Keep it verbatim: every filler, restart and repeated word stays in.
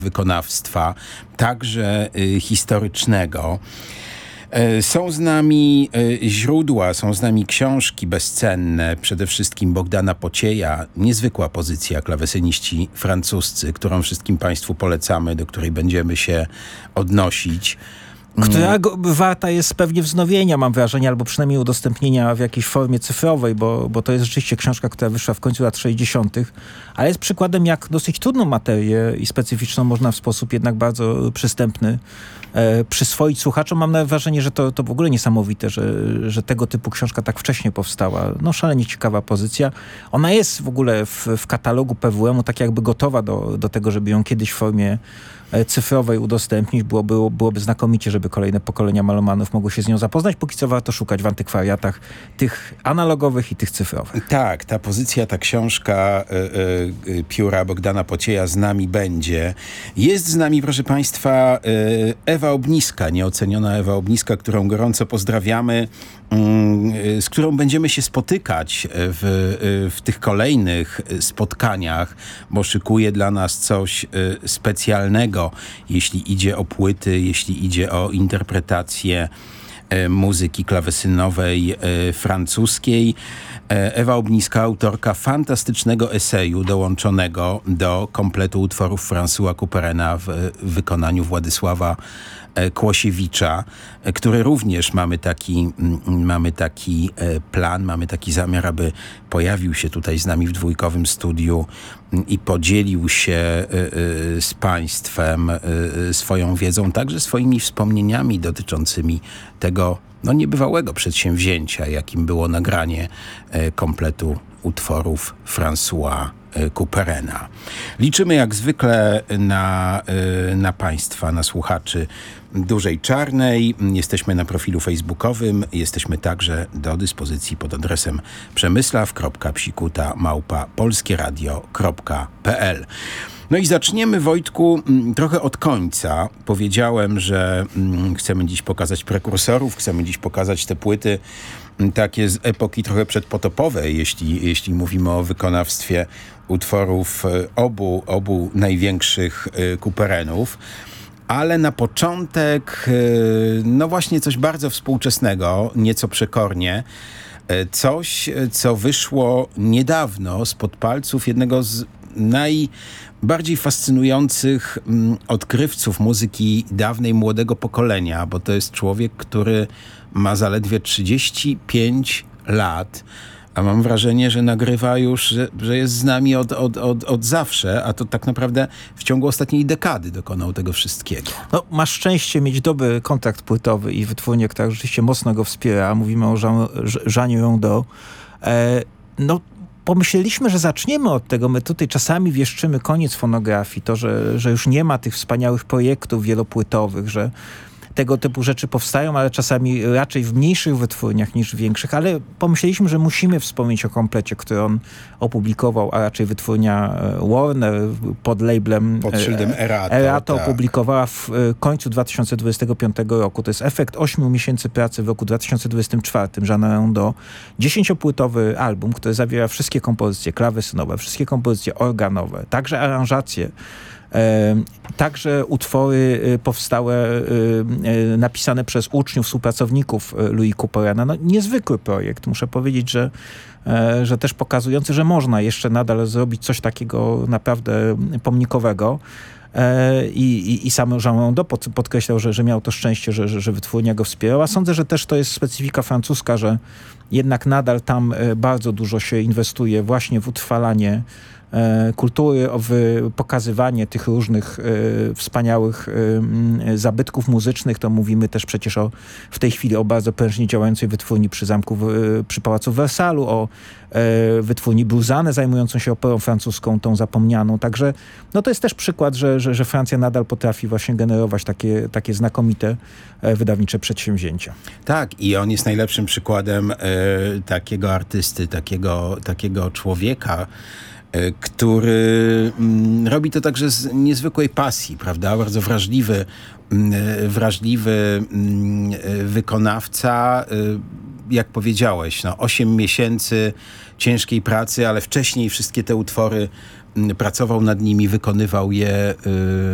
wykonawstwa, także y, historycznego. Są z nami źródła, są z nami książki bezcenne, przede wszystkim Bogdana Pocieja, niezwykła pozycja, klawesyniści francuscy, którą wszystkim Państwu polecamy, do której będziemy się odnosić. Która go, warta jest pewnie wznowienia, mam wrażenie, albo przynajmniej udostępnienia w jakiejś formie cyfrowej, bo, bo to jest rzeczywiście książka, która wyszła w końcu lat sześćdziesiątych, ale jest przykładem, jak dosyć trudną materię i specyficzną można w sposób jednak bardzo przystępny e, przyswoić słuchaczom. Mam nawet wrażenie, że to, to w ogóle niesamowite, że, że tego typu książka tak wcześnie powstała. No szalenie ciekawa pozycja. Ona jest w ogóle w, w katalogu P W M-u tak jakby gotowa do, do tego, żeby ją kiedyś w formie cyfrowej udostępnić. Byłoby, byłoby znakomicie, żeby kolejne pokolenia malomanów mogły się z nią zapoznać. Póki co warto szukać w antykwariatach tych analogowych i tych cyfrowych. Tak, ta pozycja, ta książka y, y, pióra Bogdana Pocieja z nami będzie. Jest z nami, proszę Państwa, y, Ewa Obniska, nieoceniona Ewa Obniska, którą gorąco pozdrawiamy, y, z którą będziemy się spotykać w, y, w tych kolejnych spotkaniach, bo szykuje dla nas coś y, specjalnego, jeśli idzie o płyty, jeśli idzie o interpretację e, muzyki klawesynowej e, francuskiej. E, Ewa Obniska, autorka fantastycznego eseju dołączonego do kompletu utworów Françoisa Couperena w, w wykonaniu Władysława e, Kłosiewicza, e, który również mamy taki, m, mamy taki e, plan, mamy taki zamiar, aby pojawił się tutaj z nami w dwójkowym studiu i podzielił się y, y, z Państwem y, y, swoją wiedzą, także swoimi wspomnieniami dotyczącymi tego no, niebywałego przedsięwzięcia, jakim było nagranie y, kompletu utworów Françoisa Couperena. Liczymy jak zwykle na, na Państwa, na słuchaczy Dużej Czarnej. Jesteśmy na profilu facebookowym. Jesteśmy także do dyspozycji pod adresem przemysław kropka psikuta małpa polskieradio kropka p l. No i zaczniemy, Wojtku, trochę od końca. Powiedziałem, że chcemy dziś pokazać prekursorów, chcemy dziś pokazać te płyty takie z epoki trochę przedpotopowej, jeśli, jeśli mówimy o wykonawstwie utworów obu, obu największych Couperenów. Ale na początek, no właśnie coś bardzo współczesnego, nieco przekornie. Coś, co wyszło niedawno spod palców jednego z najbardziej fascynujących odkrywców muzyki dawnej, młodego pokolenia, bo to jest człowiek, który ma zaledwie trzydzieści pięć lat, a mam wrażenie, że nagrywa już, że, że jest z nami od, od, od, od zawsze, a to tak naprawdę w ciągu ostatniej dekady dokonał tego wszystkiego. No, masz szczęście mieć dobry kontrakt płytowy i wytwórnię, która rzeczywiście mocno go wspiera. Mówimy o Jean, Jeanie Rondeau. E, no, pomyśleliśmy, że zaczniemy od tego. My tutaj czasami wieszczymy koniec fonografii, to, że, że już nie ma tych wspaniałych projektów wielopłytowych, że tego typu rzeczy powstają, ale czasami raczej w mniejszych wytwórniach niż w większych, ale pomyśleliśmy, że musimy wspomnieć o komplecie, który on opublikował, a raczej wytwórnia Warner pod labelem pod szyldem Erato, Erato tak. opublikowała w końcu dwa tysiące dwudziestego piątego roku. To jest efekt ośmiu miesięcy pracy w roku dwa tysiące dwudziestym czwartym Jeana Rondeau. Dziesięciopłytowy album, który zawiera wszystkie kompozycje klawesynowe, wszystkie kompozycje organowe, także aranżacje, E, także utwory e, powstałe, e, e, napisane przez uczniów, współpracowników e, Louis Couperena. No, niezwykły projekt. Muszę powiedzieć, że, e, że też pokazujący, że można jeszcze nadal zrobić coś takiego naprawdę pomnikowego. E, i, i, I sam Jean Rondeau pod, podkreślał, że, że miał to szczęście, że, że, że wytwórnia go wspierała. Sądzę, że też to jest specyfika francuska, że jednak nadal tam e, bardzo dużo się inwestuje właśnie w utrwalanie kultury, w pokazywanie tych różnych e, wspaniałych e, zabytków muzycznych. To mówimy też przecież o, w tej chwili o bardzo prężnie działającej wytwórni przy zamku, w, przy Pałacu w Wersalu, o e, wytwórni Bruzane zajmującą się operą francuską, tą zapomnianą. Także no to jest też przykład, że, że, że Francja nadal potrafi właśnie generować takie, takie znakomite e, wydawnicze przedsięwzięcia. Tak, i on jest najlepszym przykładem e, takiego artysty, takiego, takiego człowieka, który mm, robi to także z niezwykłej pasji, prawda? Bardzo wrażliwy, mm, wrażliwy mm, wykonawca. Jak powiedziałeś, no, osiem miesięcy ciężkiej pracy, ale wcześniej wszystkie te utwory mm, pracował nad nimi, wykonywał je y,